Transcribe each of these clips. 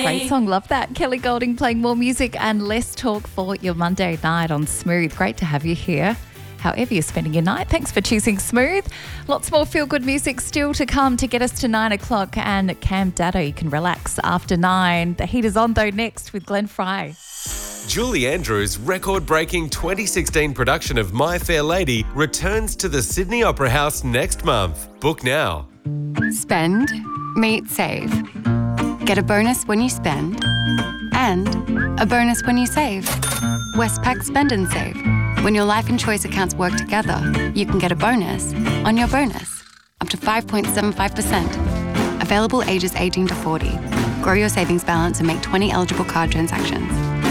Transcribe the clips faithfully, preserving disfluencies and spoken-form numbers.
Great song, love that. Kelly Golding playing more music and less talk for your Monday night on Smooth. Great to have you here. However you're spending your night, thanks for choosing Smooth. Lots more feel-good music still to come to get us to nine o'clock. And Cam Data, you can relax after nine. The heat is on though next with Glenn Fry. Julie Andrews' record-breaking twenty sixteen production of My Fair Lady returns to the Sydney Opera House next month. Book now. Spend, meet, save. Get a bonus when you spend and a bonus when you save. Westpac Spend and Save. When your life and choice accounts work together, you can get a bonus on your bonus, up to five point seven five percent. Available ages eighteen to forty. Grow your savings balance and make twenty eligible card transactions.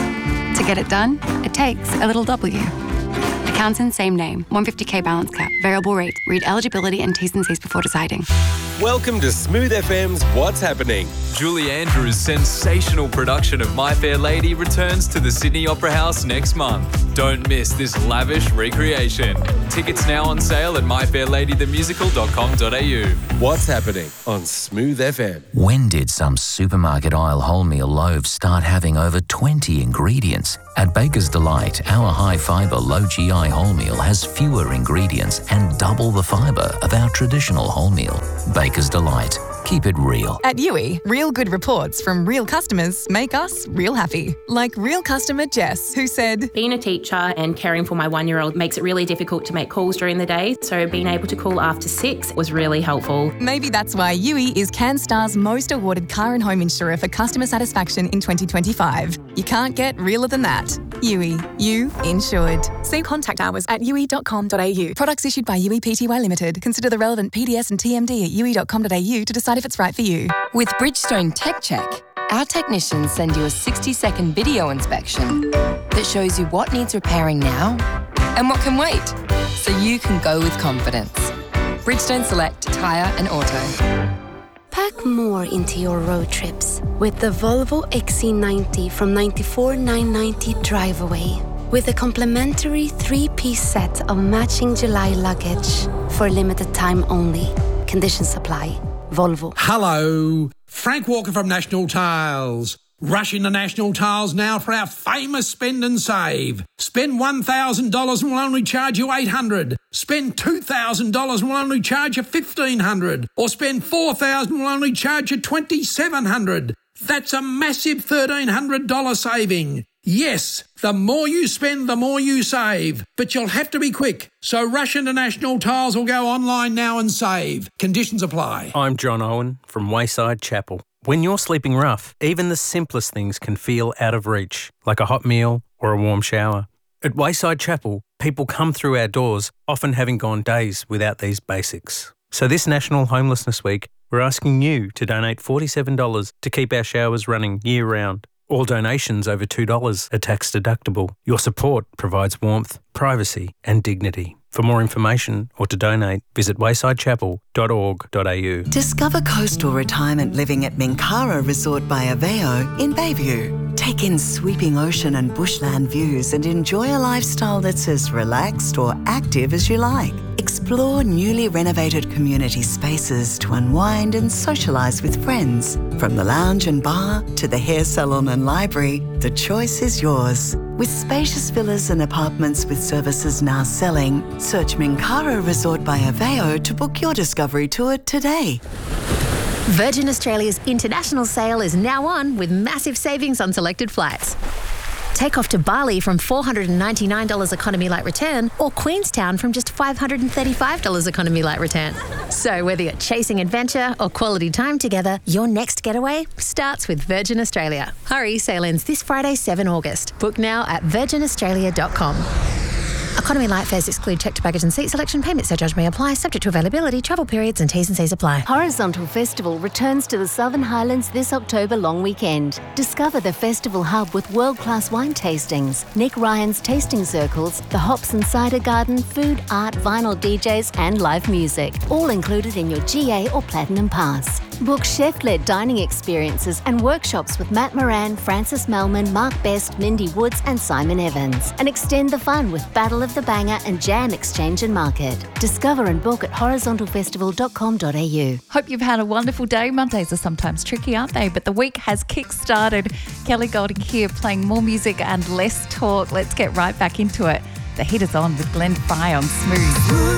To get it done, it takes a little W. Accounts in same name, one hundred fifty thousand balance cap, variable rate. Read eligibility and T's and C's before deciding. Welcome to Smooth F M's What's Happening. Julie Andrews' sensational production of My Fair Lady returns to the Sydney Opera House next month. Don't miss this lavish recreation. Tickets now on sale at my fair lady the musical dot com dot a u. What's Happening on Smooth F M. When did some supermarket aisle wholemeal loaves start having over twenty ingredients? At Baker's Delight, our high-fibre, low-G I wholemeal has fewer ingredients and double the fibre of our traditional wholemeal. Baker's Delight. Keep it real. At U I, real good reports from real customers make us real happy. Like real customer Jess, who said, being a teacher and caring for my one-year-old makes it really difficult to make calls during the day, so being able to call after six was really helpful. Maybe that's why U I is CanStar's most awarded car and home insurer for customer satisfaction in twenty twenty-five. You can't get realer than that. U I. You insured. See contact hours at u i dot com dot a u. Products issued by U I Pty Limited. Consider the relevant P D S and T M D at u i dot com dot a u to decide if it's right for you. With Bridgestone Tech Check, our technicians send you a sixty-second video inspection that shows you what needs repairing now and what can wait, so you can go with confidence. Bridgestone Select Tyre and Auto. Pack more into your road trips with the Volvo X C ninety from ninety-four thousand nine hundred ninety Drive Away. With a complimentary three-piece set of matching July luggage for a limited time only. Conditions apply. Volvo. Hello, Frank Walker from National Tiles. Rush into National Tiles now for our famous spend and save. Spend one thousand dollars and we'll only charge you eight hundred dollars. Spend two thousand dollars and we'll only charge you fifteen hundred dollars. Or spend four thousand dollars and we'll only charge you twenty-seven hundred dollars. That's a massive thirteen hundred dollars saving. Yes, the more you spend, the more you save. But you'll have to be quick. So rush into National Tiles or go online now and save. Conditions apply. I'm John Owen from Wayside Chapel. When you're sleeping rough, even the simplest things can feel out of reach, like a hot meal or a warm shower. At Wayside Chapel, people come through our doors, often having gone days without these basics. So this National Homelessness Week, we're asking you to donate forty-seven dollars to keep our showers running year-round. All donations over two dollars are tax deductible. Your support provides warmth, privacy and dignity. For more information or to donate, visit wayside chapel dot org dot a u. Discover coastal retirement living at Minkara Resort by Aveo in Bayview. Take in sweeping ocean and bushland views and enjoy a lifestyle that's as relaxed or active as you like. Explore newly renovated community spaces to unwind and socialise with friends. From the lounge and bar to the hair salon and library, the choice is yours. With spacious villas and apartments with services now selling, search Minkara Resort by Aveo to book your discovery tour today. Virgin Australia's international sale is now on with massive savings on selected flights. Take off to Bali from four hundred ninety-nine dollars economy light return or Queenstown from just five hundred thirty-five dollars economy light return. So whether you're chasing adventure or quality time together, your next getaway starts with Virgin Australia. Hurry, sale ends this Friday, seventh of August. Book now at virgin australia dot com. Economy light fares exclude checked baggage and seat selection. Payment surcharge may apply, subject to availability, travel periods and T's and C's apply. Horizontal Festival returns to the Southern Highlands this October long weekend. Discover the festival hub with world-class wine tastings, Nick Ryan's tasting circles, the Hops and Cider Garden, food, art, vinyl D Js and live music. All included in your G A or Platinum Pass. Book chef-led dining experiences and workshops with Matt Moran, Francis Melman, Mark Best, Mindy Woods and Simon Evans. And extend the fun with Battle of the Banger and Jam Exchange and Market. Discover and book at horizontal festival dot com dot a u. Hope you've had a wonderful day. Mondays are sometimes tricky, aren't they? But the week has kick-started. Kelly Golding here playing more music and less talk. Let's get right back into it. The heat is on with Glenn Fry on Smooth.